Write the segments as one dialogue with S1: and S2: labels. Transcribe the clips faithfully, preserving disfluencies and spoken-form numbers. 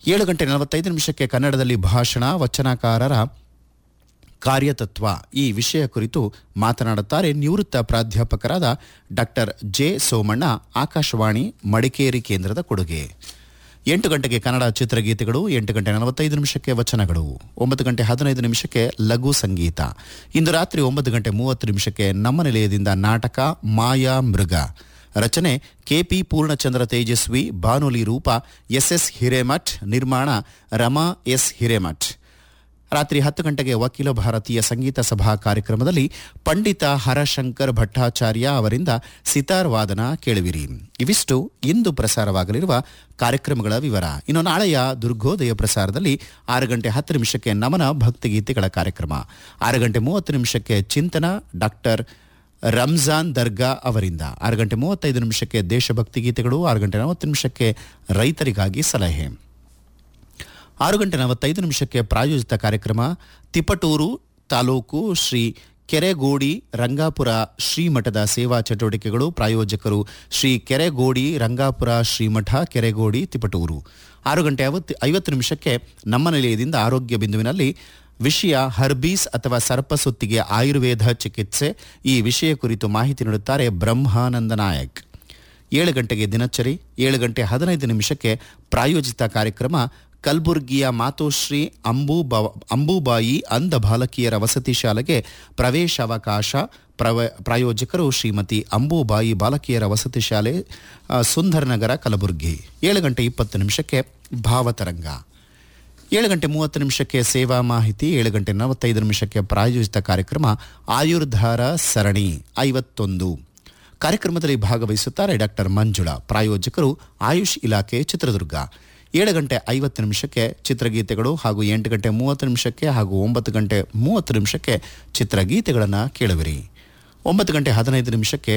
S1: ಏಳು ಗಂಟೆ ನಲವತ್ತೈದು ನಿಮಿಷಕ್ಕೆ ಕನ್ನಡದಲ್ಲಿ ಭಾಷಣ ವಚನಕಾರರ ಕಾರ್ಯತತ್ವ ಈ ವಿಷಯ ಕುರಿತು ಮಾತನಾಡುತ್ತಾರೆ ನಿವೃತ್ತ ಪ್ರಾಧ್ಯಾಪಕರಾದ ಡಾಕ್ಟರ್ ಜೆ ಸೋಮಣ್ಣ, ಆಕಾಶವಾಣಿ ಮಡಿಕೇರಿ ಕೇಂದ್ರದ ಕೊಡುಗೆ. ಎಂಟು ಗಂಟೆಗೆ ಕನ್ನಡ ಚಿತ್ರಗೀತೆಗಳು, ಎಂಟು ಗಂಟೆ ನಲವತ್ತೈದು ನಿಮಿಷಕ್ಕೆ ವಚನಗಳು, ಒಂಬತ್ತು ಗಂಟೆ ಹದಿನೈದು ನಿಮಿಷಕ್ಕೆ ಲಘು ಸಂಗೀತ. ಇಂದು ರಾತ್ರಿ ಒಂಬತ್ತು ಗಂಟೆ ಮೂವತ್ತು ನಿಮಿಷಕ್ಕೆ ನಮ್ಮ ನಿಲಯದಿಂದ ನಾಟಕ ಮಾಯಾ ಮೃಗ, ರಚನೆ ಕೆಪಿ ಪೂರ್ಣಚಂದ್ರ ತೇಜಸ್ವಿ, ಬಾನುಲಿ ರೂಪ ಎಸ್ಎಸ್ ಹಿರೇಮಠ್, ನಿರ್ಮಾಣ ರಮಾ ಎಸ್ ಹಿರೇಮಠ್. ರಾತ್ರಿ ಹತ್ತು ಗಂಟೆಗೆ ವಕೀಲ ಭಾರತೀಯ ಸಂಗೀತ ಸಭಾ ಕಾರ್ಯಕ್ರಮದಲ್ಲಿ ಪಂಡಿತ ಹರಶಂಕರ್ ಭಟ್ಟಾಚಾರ್ಯ ಅವರಿಂದ ಸಿತಾರ್ ವಾದನ ಕೇಳುವಿರಿ. ಇವಿಷ್ಟು ಇಂದು ಪ್ರಸಾರವಾಗಲಿರುವ ಕಾರ್ಯಕ್ರಮಗಳ ವಿವರ. ಇನ್ನು ನಾಳೆಯ ದುರ್ಗೋದಯ ಪ್ರಸಾರದಲ್ಲಿ ಆರು ಗಂಟೆ ಹತ್ತು ನಿಮಿಷಕ್ಕೆ ನಮನ ಭಕ್ತಿಗೀತೆಗಳ ಕಾರ್ಯಕ್ರಮ, ಆರು ಗಂಟೆ ಮೂವತ್ತು ನಿಮಿಷಕ್ಕೆ ಚಿಂತನ ಡಾಕ್ಟರ್ ರಂಜಾನ್ ದರ್ಗಾ ಅವರಿಂದ, ಆರು ಗಂಟೆ ಮೂವತ್ತೈದು ನಿಮಿಷಕ್ಕೆ ದೇಶಭಕ್ತಿ ಗೀತೆಗಳು, ಆರು ಗಂಟೆ ನಲವತ್ತು ನಿಮಿಷಕ್ಕೆ ರೈತರಿಗಾಗಿ ಸಲಹೆ, ಆರು ಗಂಟೆ ನಲವತ್ತೈದು ನಿಮಿಷಕ್ಕೆ ಪ್ರಾಯೋಜಿತ ಕಾರ್ಯಕ್ರಮ ತಿಪಟೂರು ತಾಲೂಕು ಶ್ರೀ ಕೆರೆಗೋಡಿ ರಂಗಾಪುರ ಶ್ರೀಮಠದ ಸೇವಾ ಚಟುವಟಿಕೆಗಳು, ಪ್ರಾಯೋಜಕರು ಶ್ರೀ ಕೆರೆಗೋಡಿ ರಂಗಾಪುರ ಶ್ರೀಮಠ ಕೆರೆಗೋಡಿ ತಿಪಟೂರು. ಆರು ಗಂಟೆ ಐವತ್ತು ಐವತ್ತು ನಿಮಿಷಕ್ಕೆ ನಮ್ಮ ನಿಲಯದಿಂದ ಆರೋಗ್ಯ ಬಿಂದುವಿನಲ್ಲಿ ವಿಷಯ ಹರ್ಬೀಸ್ ಅಥವಾ ಸರ್ಪಸುತ್ತಿಗೆ ಆಯುರ್ವೇದ ಚಿಕಿತ್ಸೆ, ಈ ವಿಷಯ ಕುರಿತು ಮಾಹಿತಿ ನೀಡುತ್ತಾರೆ ಬ್ರಹ್ಮಾನಂದ ನಾಯಕ್. ಏಳು ಗಂಟೆಗೆ ದಿನಚರಿ, ಏಳು ಗಂಟೆ ಹದಿನೈದು ನಿಮಿಷಕ್ಕೆ ಪ್ರಾಯೋಜಿತ ಕಾರ್ಯಕ್ರಮ ಕಲಬುರ್ಗಿಯ ಮಾತೋಶ್ರೀ ಅಂಬೂಬಾ ಅಂಬೂಬಾಯಿ ಅಂಧ ಬಾಲಕಿಯರ ವಸತಿ ಶಾಲೆಗೆ ಪ್ರವೇಶಾವಕಾಶ, ಪ್ರವ ಪ್ರಾಯೋಜಕರು ಶ್ರೀಮತಿ ಅಂಬೂಬಾಯಿ ಬಾಲಕಿಯರ ವಸತಿ ಶಾಲೆ, ಸುಂದರನಗರ, ಕಲಬುರ್ಗಿ. ಏಳು ಗಂಟೆ ಇಪ್ಪತ್ತು ನಿಮಿಷಕ್ಕೆ ಭಾವತರಂಗ, ಏಳು ಗಂಟೆ ಮೂವತ್ತು ನಿಮಿಷಕ್ಕೆ ಸೇವಾ ಮಾಹಿತಿ, ಏಳು ಗಂಟೆ ನಲವತ್ತೈದು ನಿಮಿಷಕ್ಕೆ ಪ್ರಾಯೋಜಿತ ಕಾರ್ಯಕ್ರಮ ಆಯುರ್ಧಾರ ಸರಣಿ ಐವತ್ತೊಂದು. ಕಾರ್ಯಕ್ರಮದಲ್ಲಿ ಭಾಗವಹಿಸುತ್ತಾರೆ ಡಾಕ್ಟರ್ ಮಂಜುಳಾ, ಪ್ರಾಯೋಜಕರು ಆಯುಷ್ ಇಲಾಖೆ ಚಿತ್ರದುರ್ಗ. ಏಳು ಗಂಟೆ ಐವತ್ತು ನಿಮಿಷಕ್ಕೆ ಚಿತ್ರಗೀತೆಗಳು ಹಾಗೂ ಎಂಟು ಗಂಟೆ ಮೂವತ್ತು ನಿಮಿಷಕ್ಕೆ ಹಾಗೂ ಒಂಬತ್ತು ಗಂಟೆ ಮೂವತ್ತು ನಿಮಿಷಕ್ಕೆ ಚಿತ್ರಗೀತೆಗಳನ್ನು ಕೇಳುವಿರಿ. ಒಂಬತ್ತು ಗಂಟೆ ಹದಿನೈದು ನಿಮಿಷಕ್ಕೆ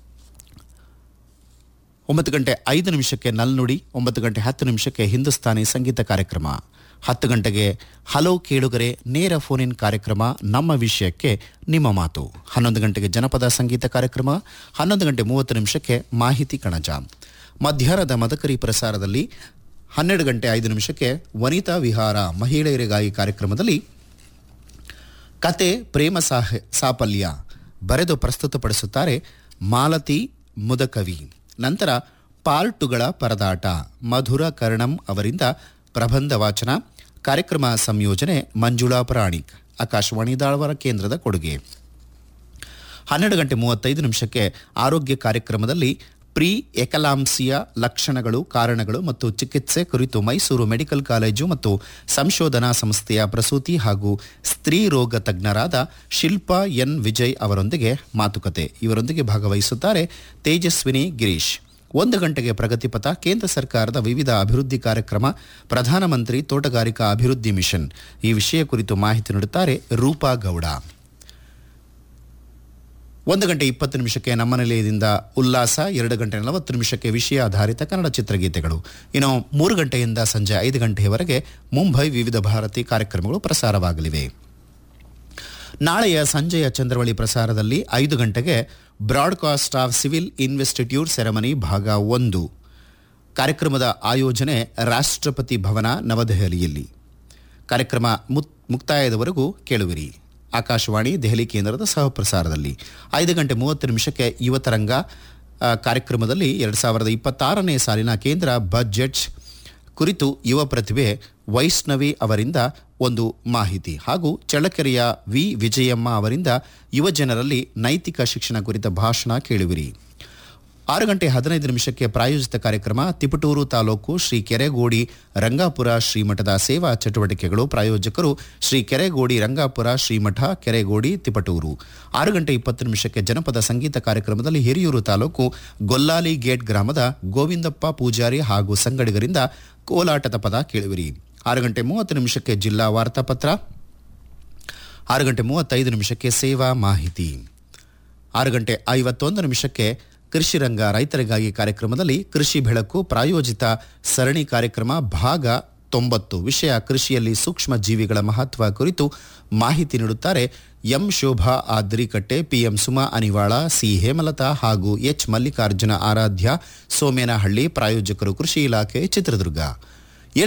S1: ಒಂಬತ್ತು ಗಂಟೆ ಐದು ನಿಮಿಷಕ್ಕೆ ನಲ್ನುಡಿ, ಒಂಬತ್ತು ಗಂಟೆ ಹತ್ತು ನಿಮಿಷಕ್ಕೆ ಹಿಂದೂಸ್ತಾನಿ ಸಂಗೀತ ಕಾರ್ಯಕ್ರಮ, ಹತ್ತು ಗಂಟೆಗೆ ಹಲೋ ಕೇಳುಗರೆ ನೇರ ಫೋನ್ ಇನ್ ಕಾರ್ಯಕ್ರಮ ನಮ್ಮ ವಿಷಯಕ್ಕೆ ನಿಮ್ಮ ಮಾತು, ಹನ್ನೊಂದು ಗಂಟೆಗೆ ಜನಪದ ಸಂಗೀತ ಕಾರ್ಯಕ್ರಮ, ಹನ್ನೊಂದು ಗಂಟೆ ಮೂವತ್ತು ನಿಮಿಷಕ್ಕೆ ಮಾಹಿತಿ ಕಣಜ. ಮಧ್ಯಾಹ್ನದ ಮದಕರಿ ಪ್ರಸಾರದಲ್ಲಿ ಹನ್ನೆರಡು ಗಂಟೆ ಐದು ನಿಮಿಷಕ್ಕೆ ವನಿತಾ ವಿಹಾರ ಮಹಿಳೆಯರಿಗಾಗಿ ಕಾರ್ಯಕ್ರಮದಲ್ಲಿ ಕತೆ ಪ್ರೇಮ ಸಾಹ ಸಾಫಲ್ಯ ಬರೆದು ಪ್ರಸ್ತುತಪಡಿಸುತ್ತಾರೆ ಮಾಲತಿ ಮುದಕವಿ. ನಂತರ ಪಾರ್ಟುಗಳ ಪರದಾಟ ಮಧುರ ಕರ್ಣಂ ಅವರಿಂದ ಪ್ರಬಂಧ ವಾಚನ, ಕಾರ್ಯಕ್ರಮ ಸಂಯೋಜನೆ ಮಂಜುಳಾ ಪ್ರಾಣಿಕ್, ಆಕಾಶವಾಣಿ ಧಾರವಾಡ ಕೇಂದ್ರದ ಕೊಡುಗೆ. ಹನ್ನೆರಡು ಗಂಟೆ ಮೂವತ್ತೈದು ನಿಮಿಷಕ್ಕೆ ಆರೋಗ್ಯ ಕಾರ್ಯಕ್ರಮದಲ್ಲಿ ಪ್ರೀ ಎಕಲಾಂಪ್ಸಿಯಾ ಲಕ್ಷಣಗಳು, ಕಾರಣಗಳು ಮತ್ತು ಚಿಕಿತ್ಸೆ ಕುರಿತು ಮೈಸೂರು ಮೆಡಿಕಲ್ ಕಾಲೇಜು ಮತ್ತು ಸಂಶೋಧನಾ ಸಂಸ್ಥೆಯ ಪ್ರಸೂತಿ ಹಾಗೂ ಸ್ತ್ರೀ ರೋಗ ತಜ್ಞರಾದ ಶಿಲ್ಪಾ ಎನ್ ವಿಜಯ್ ಅವರೊಂದಿಗೆ ಮಾತುಕತೆ. ಇವರೊಂದಿಗೆ ಭಾಗವಹಿಸುತ್ತಾರೆ ತೇಜಸ್ವಿನಿ ಗಿರೀಶ್. ಒಂದು ಗಂಟೆಗೆ ಪ್ರಗತಿಪಥ, ಕೇಂದ್ರ ಸರ್ಕಾರದ ವಿವಿಧ ಅಭಿವೃದ್ಧಿ ಕಾರ್ಯಕ್ರಮ, ಪ್ರಧಾನಮಂತ್ರಿ ತೋಟಗಾರಿಕಾ ಅಭಿವೃದ್ಧಿ ಮಿಷನ್, ಈ ವಿಷಯ ಕುರಿತು ಮಾಹಿತಿ ನೀಡುತ್ತಾರೆ ರೂಪಾ ಗೌಡ. ಒಂದು ಗಂಟೆ ಇಪ್ಪತ್ತು ನಿಮಿಷಕ್ಕೆ ನಮ್ಮ ನಿಲಯದಿಂದ ಉಲ್ಲಾಸ, ಎರಡು ಗಂಟೆ ನಲವತ್ತು ನಿಮಿಷಕ್ಕೆ ವಿಷಯ ಆಧಾರಿತ ಕನ್ನಡ ಚಿತ್ರಗೀತೆಗಳು. ಇನ್ನು ಮೂರು ಗಂಟೆಯಿಂದ ಸಂಜೆ ಐದು ಗಂಟೆಯವರೆಗೆ ಮುಂಬೈ ವಿವಿಧ ಭಾರತಿ ಕಾರ್ಯಕ್ರಮಗಳು ಪ್ರಸಾರವಾಗಲಿವೆ. ನಾಳೆಯ ಸಂಜೆಯ ಚಂದ್ರವಳಿ ಪ್ರಸಾರದಲ್ಲಿ ಐದು ಗಂಟೆಗೆ ಬ್ರಾಡ್ಕಾಸ್ಟ್ ಆಫ್ ಸಿವಿಲ್ ಇನ್ವೆಸ್ಟಿಟ್ಯೂಟ್ ಸೆರೆಮನಿ ಭಾಗ ಒಂದು ಕಾರ್ಯಕ್ರಮದ ಆಯೋಜನೆ ರಾಷ್ಟ್ರಪತಿ ಭವನ ನವದೆಹಲಿಯಲ್ಲಿ. ಕಾರ್ಯಕ್ರಮ ಮುಕ್ತಾಯದವರೆಗೂ ಕೇಳುವಿರಿ. ಆಕಾಶವಾಣಿ ದೆಹಲಿ ಕೇಂದ್ರದ ಸಹಪ್ರಸಾರದಲ್ಲಿ ಐದು ಗಂಟೆ ಮೂವತ್ತು ನಿಮಿಷಕ್ಕೆ ಯುವತರಂಗ ಕಾರ್ಯಕ್ರಮದಲ್ಲಿ ಎರಡು ಸಾವಿರದ ಇಪ್ಪತ್ತಾರನೇ ಸಾಲಿನ ಕೇಂದ್ರ ಬಜೆಟ್ ಕುರಿತು ಯುವ ಪ್ರತಿಭೆ ವೈಷ್ಣವಿ ಅವರಿಂದ ಒಂದು ಮಾಹಿತಿ ಹಾಗೂ ಚಳ್ಳಕೆರೆಯ ವಿ ವಿಜಯಮ್ಮ ಅವರಿಂದ ಯುವ ಜನರಲ್ಲಿ ನೈತಿಕ ಶಿಕ್ಷಣ ಕುರಿತ ಭಾಷಣ ಕೇಳುವಿರಿ. ಆರು ಗಂಟೆ ಹದಿನೈದು ನಿಮಿಷಕ್ಕೆ ಪ್ರಾಯೋಜಿತ ಕಾರ್ಯಕ್ರಮ ತಿಪಟೂರು ತಾಲೂಕು ಶ್ರೀ ಕೆರೆಗೋಡಿ ರಂಗಾಪುರ ಶ್ರೀಮಠದ ಸೇವಾ ಚಟುವಟಿಕೆಗಳು, ಪ್ರಾಯೋಜಕರು ಶ್ರೀ ಕೆರೆಗೋಡಿ ರಂಗಾಪುರ ಶ್ರೀಮಠ ಕೆರೆಗೋಡಿ ತಿಪಟೂರು. ಆರು ಗಂಟೆ ಇಪ್ಪತ್ತು ನಿಮಿಷಕ್ಕೆ ಜನಪದ ಸಂಗೀತ ಕಾರ್ಯಕ್ರಮದಲ್ಲಿ ಹಿರಿಯೂರು ತಾಲೂಕು ಗೊಲ್ಲಾಲಿ ಗೇಟ್ ಗ್ರಾಮದ ಗೋವಿಂದಪ್ಪ ಪೂಜಾರಿ ಹಾಗೂ ಸಂಗಡಿಗರಿಂದ ಕೋಲಾಟದ ಪದ ಕೇಳುವಿರಿ. ಆರು ಗಂಟೆ ಮೂವತ್ತು ನಿಮಿಷಕ್ಕೆ ಜಿಲ್ಲಾ ವಾರ್ತಾಪತ್ರ, ಆರು ಗಂಟೆ ಮೂವತ್ತೈದು ನಿಮಿಷಕ್ಕೆ ಸೇವಾ ಮಾಹಿತಿ, ಆರು ಗಂಟೆ ಐವತ್ತೊಂದು ನಿಮಿಷಕ್ಕೆ ಕೃಷಿ ರಂಗ ರೈತರಿಗಾಗಿ ಕಾರ್ಯಕ್ರಮದಲ್ಲಿ ಕೃಷಿ ಬೆಳಕು ಪ್ರಾಯೋಜಿತ ಸರಣಿ ಕಾರ್ಯಕ್ರಮ ಭಾಗ ತೊಂಬತ್ತು, ವಿಷಯ ಕೃಷಿಯಲ್ಲಿ ಸೂಕ್ಷ್ಮ ಜೀವಿಗಳ ಮಹತ್ವ ಕುರಿತು ಮಾಹಿತಿ ನೀಡುತ್ತಾರೆ M Shobha Adrikatte, PM Suma ಅನಿವಾಳ, C Hemalatha ಹಾಗೂ ಎಚ್ ಮಲ್ಲಿಕಾರ್ಜುನ ಆರಾಧ್ಯ, ಸೋಮೇನಹಳ್ಳಿ, ಪ್ರಾಯೋಜಕರು ಕೃಷಿ ಇಲಾಖೆ ಚಿತ್ರದುರ್ಗ.